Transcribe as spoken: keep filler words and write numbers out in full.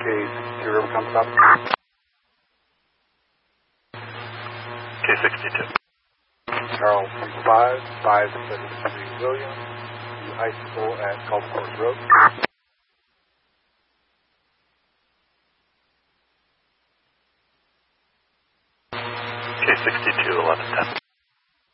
K sixty-two, River comes up. K sixty-two. Charles five, five seven three William, to Icicle at Golf Course Road. K sixty-two, eleven ten.